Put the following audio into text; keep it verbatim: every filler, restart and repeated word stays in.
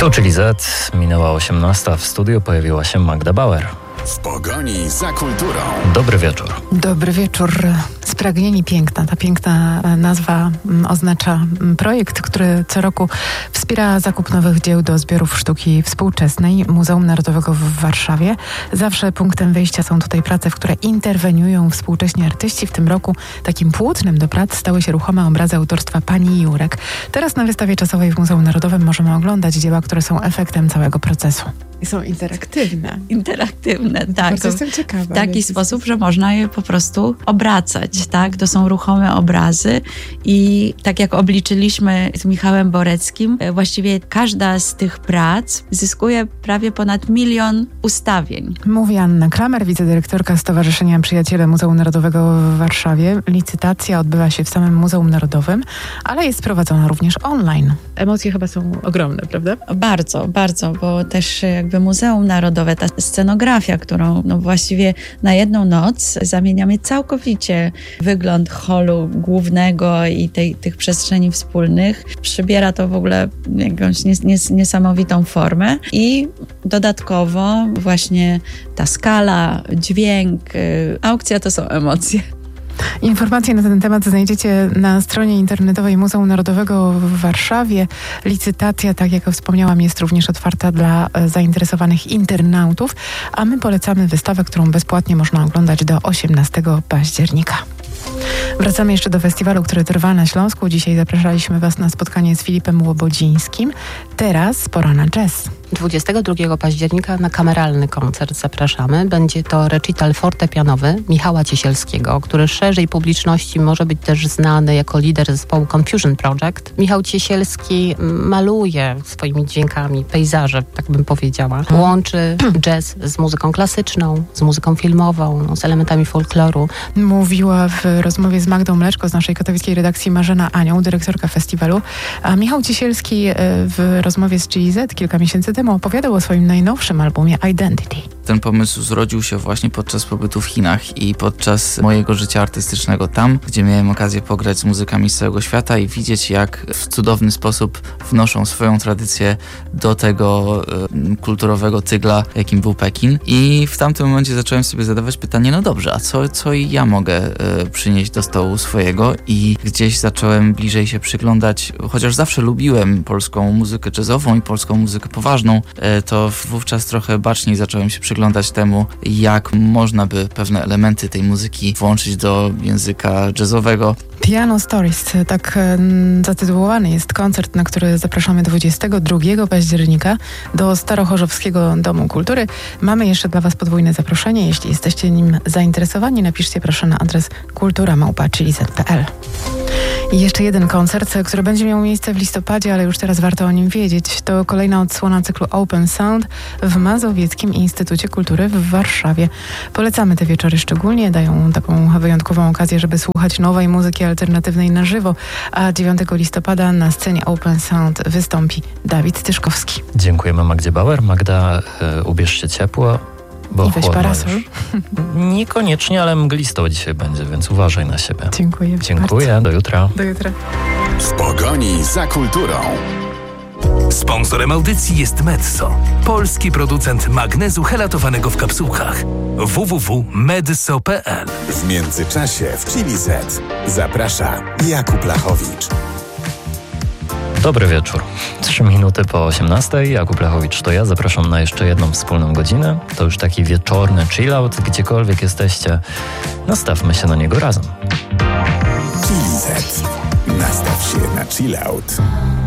Tu czyli Z, minęła osiemnasta, w studiu pojawiła się Magda Bauer. W pogoni za kulturą. Dobry wieczór. Dobry wieczór. Spragnieni piękna. Ta piękna nazwa oznacza projekt, który co roku wspiera zakup nowych dzieł do zbiorów sztuki współczesnej Muzeum Narodowego w Warszawie. Zawsze punktem wyjścia są tutaj prace, w które interweniują współcześni artyści. W tym roku takim płótnem do prac stały się ruchome obrazy autorstwa pani Jurek. Teraz na wystawie czasowej w Muzeum Narodowym możemy oglądać dzieła, które są efektem całego procesu. I są interaktywne. Interaktywne, tak. Bardzo jestem ciekawa. W taki sposób, że można je po prostu obracać, tak? To są ruchome obrazy i tak jak obliczyliśmy z Michałem Boreckim, właściwie każda z tych prac zyskuje prawie ponad milion ustawień. Mówi Anna Kramer, wicedyrektorka Stowarzyszenia Przyjaciele Muzeum Narodowego w Warszawie. Licytacja odbywa się w samym Muzeum Narodowym, ale jest prowadzona również online. Emocje chyba są ogromne, prawda? Bardzo, bardzo, bo też jakby Muzeum Narodowe, ta scenografia, którą no właściwie na jedną noc zamieniamy całkowicie wygląd holu głównego i tej, tych przestrzeni wspólnych. Przybiera to w ogóle jakąś nies, nies, niesamowitą formę i dodatkowo właśnie ta skala, dźwięk, yy, aukcja to są emocje. Informacje na ten temat znajdziecie na stronie internetowej Muzeum Narodowego w Warszawie. Licytacja, tak jak wspomniałam, jest również otwarta dla zainteresowanych internautów, a my polecamy wystawę, którą bezpłatnie można oglądać do osiemnastego października. Wracamy jeszcze do festiwalu, który trwa na Śląsku. Dzisiaj zapraszaliśmy Was na spotkanie z Filipem Łobodzińskim. Teraz pora na jazz. dwudziestego drugiego października na kameralny koncert zapraszamy. Będzie to recital fortepianowy Michała Ciesielskiego, który szerzej publiczności może być też znany jako lider zespołu Confusion Project. Michał Ciesielski maluje swoimi dźwiękami pejzaże, tak bym powiedziała. Łączy jazz z muzyką klasyczną, z muzyką filmową, no, z elementami folkloru. Mówiła w rozmowie z Magdą Mleczko z naszej katowickiej redakcji Marzena Anioł, dyrektorka festiwalu. A Michał Ciesielski w rozmowie z G Z kilka miesięcy temu opowiadał o swoim najnowszym albumie Identity. Ten pomysł zrodził się właśnie podczas pobytu w Chinach i podczas mojego życia artystycznego tam, gdzie miałem okazję pograć z muzykami z całego świata i widzieć, jak w cudowny sposób wnoszą swoją tradycję do tego e, kulturowego tygla, jakim był Pekin. I w tamtym momencie zacząłem sobie zadawać pytanie, no dobrze, a co, co ja mogę e, przynieść do stołu swojego? I gdzieś zacząłem bliżej się przyglądać, chociaż zawsze lubiłem polską muzykę jazzową i polską muzykę poważną, e, to wówczas trochę baczniej zacząłem się przyglądać przyglądać temu, jak można by pewne elementy tej muzyki włączyć do języka jazzowego. Piano Stories, tak zatytułowany jest koncert, na który zapraszamy dwudziestego drugiego października do Starochorzowskiego Domu Kultury. Mamy jeszcze dla Was podwójne zaproszenie. Jeśli jesteście nim zainteresowani, napiszcie proszę na adres kultura małpa chili kropka p l. I jeszcze jeden koncert, który będzie miał miejsce w listopadzie, ale już teraz warto o nim wiedzieć. To kolejna odsłona cyklu Open Sound w Mazowieckim Instytucie Kultury w Warszawie. Polecamy te wieczory szczególnie, dają taką wyjątkową okazję, żeby słuchać nowej muzyki alternatywnej na żywo, a dziewiątego listopada na scenie Open Sound wystąpi Dawid Tyszkowski. Dziękujemy Magdzie Bauer. Magda, e, ubierz się ciepło. Bo i weź parasol. Niekoniecznie, ale mglisto dzisiaj będzie, więc uważaj na siebie. Dziękuję. Dziękuję, bardzo. Do jutra. Do jutra. W pogoni za kulturą. Sponsorem audycji jest Medzo, polski producent magnezu helatowanego w kapsułkach. w w w kropka medso kropka p l. W międzyczasie w Chili Z zaprasza Jakub Lachowicz. Dobry wieczór. Trzy minuty po osiemnastej. Jakub Lachowicz to ja. Zapraszam na jeszcze jedną wspólną godzinę. To już taki wieczorny chillout. Gdziekolwiek jesteście, nastawmy się na niego razem. Chili Z. Nastaw się na chillout.